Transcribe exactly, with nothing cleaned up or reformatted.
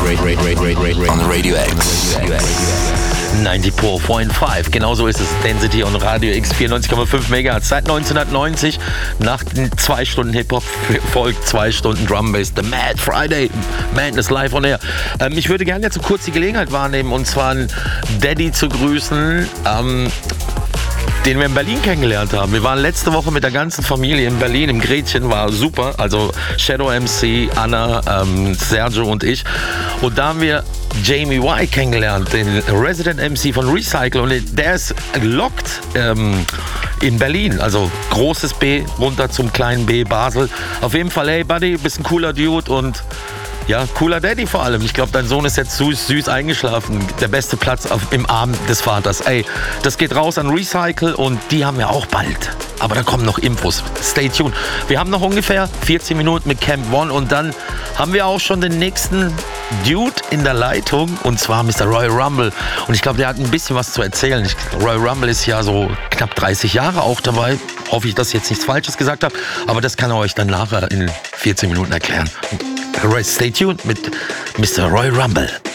on Radio X. neunundneunzig Komma fünf, genauso ist es. Density on Radio X, vierundneunzig Komma fünf Megahertz. Seit neunzehnhundertneunzig, nach zwei Stunden Hip-Hop folgt zwei Stunden Drum Bass. The Mad Friday, Madness live on air. Ähm, ich würde gerne jetzt so kurz die Gelegenheit wahrnehmen, und zwar einen Daddy zu grüßen, ähm, den wir in Berlin kennengelernt haben. Wir waren letzte Woche mit der ganzen Familie in Berlin, im Gretchen, war super. Also Shadow M C, Anna, ähm, Sergio und ich. Und da haben wir Jamie Y kennengelernt, den Resident M C von Recycle. Und der ist locked ähm, in Berlin. Also großes B runter zum kleinen B, Basel. Auf jeden Fall, hey Buddy, bist ein cooler Dude und ja, cooler Daddy vor allem. Ich glaube, dein Sohn ist jetzt süß, süß eingeschlafen. Der beste Platz auf, im Arm des Vaters. Ey, das geht raus an Recycle und die haben wir auch bald. Aber da kommen noch Infos. Stay tuned. Wir haben noch ungefähr vierzehn Minuten mit Camp One und dann haben wir auch schon den nächsten Dude in der Leitung, und zwar Mister Roy Rumble. Und ich glaube, der hat ein bisschen was zu erzählen. Ich, Roy Rumble ist ja so knapp dreißig Jahre auch dabei. Hoffe ich, dass ich jetzt nichts Falsches gesagt habe. Aber das kann er euch dann nachher in vierzehn Minuten erklären. Stay tuned mit Mister Roy Rumble.